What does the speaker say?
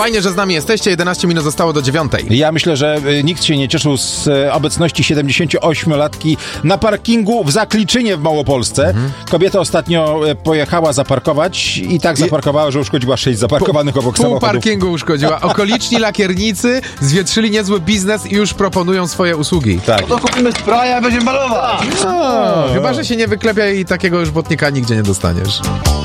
Fajnie, że z nami jesteście. 11 minut zostało do 9. Ja myślę, że nikt się nie cieszył z obecności 78-latki na parkingu w Zakliczynie w Małopolsce. Kobieta ostatnio pojechała zaparkować i tak zaparkowała, że uszkodziła 6 zaparkowanych obok Pół samochodów. parkingu uszkodziła. Okoliczni lakiernicy zwietrzyli niezły biznes i już proponują swoje usługi. Tak. To kupimy spraja i będziemy malować. Chyba, że się nie wyklepia i takiego już błotnika nigdzie nie dostaniesz.